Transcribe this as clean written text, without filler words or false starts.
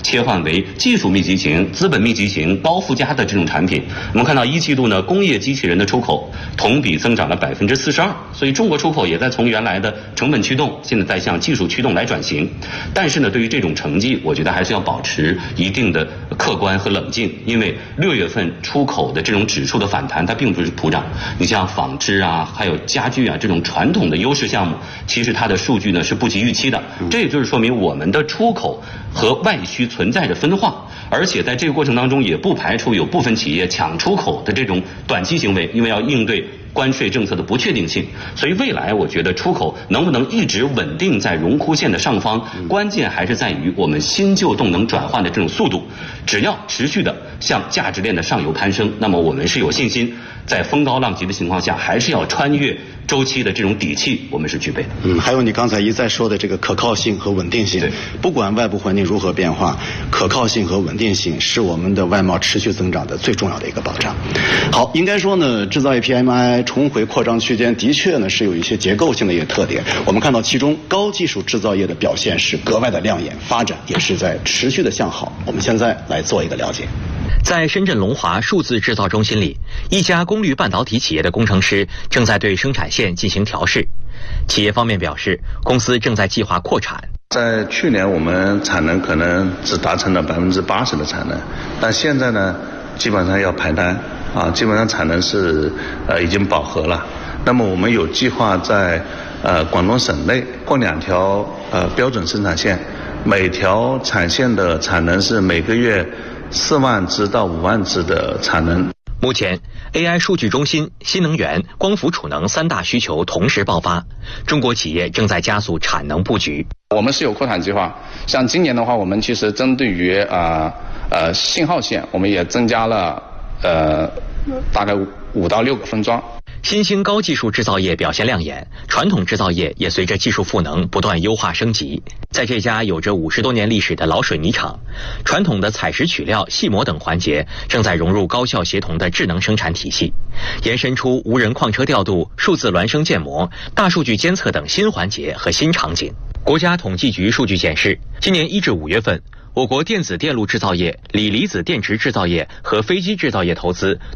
切换为技术密集型、资本密集型、高附加的这种产品。我们看到一季度呢，工业机器人的出口同比增长了42%，所以中国出口也在从原来的成本驱动，现在在向技术驱动来转型。但是呢，对于这种成绩，我觉得还是要保持一定的客观和冷静，因为6月份出口的这种指数的反弹，它并不是普涨。你像纺织啊，还有家具啊这种传统的优势项目，其实它的数据呢是不及预期的。这也就是说明我们的出口和外需存在着分化，而且在这个过程当中，也不排除有部分企业抢出口的这种短期行为，因为要应对关税政策的不确定性。所以未来我觉得出口能不能一直稳定在荣枯线的上方，关键还是在于我们新旧动能转换的这种速度。只要持续的向价值链的上游攀升，那么我们是有信心在风高浪急的情况下，还是要穿越周期的这种底气，我们是具备的。 还有你刚才一再说的这个可靠性和稳定性，不管外部环境如何变化，可靠性和稳定性是我们的外贸持续增长的最重要的一个保障。好，应该说呢，制造业 PMI 重回扩张区间，的确呢是有一些结构性的一个特点。我们看到其中高技术制造业的表现是格外的亮眼，发展也是在持续的向好。我们现在来做一个了解。 在深圳龙华数字制造中心里，一家功率半导体企业的工程师正在对生产线进行调试。企业方面表示，公司正在计划扩产。 在去年我们产能可能只达成了80%的产能，但现在呢，基本上要排单基本上产能是已经饱和了。那么我们有计划在广东省内扩2条标准生产线，每条产线的产能是每个月4万只到5万只的产能。 目前 AI 数据中心、新能源、光伏储能3大需求同时爆发，中国企业正在加速产能布局。 我们是有扩产计划，像今年的话，我们其实针对于信号线，我们也增加了大概5到6个分装。 新兴高技术制造业表现亮眼，传统制造业也随着技术赋能不断优化升级。在这家有着50多年历史的老水泥厂，传统的采石取料、细磨等环节正在融入高效协同的智能生产体系，延伸出无人矿车调度、数字孪生建模、大数据监测等新环节和新场景。国家统计局数据显示，今年1至5月份，我国电子电路制造业、锂离子电池制造业和飞机制造业投资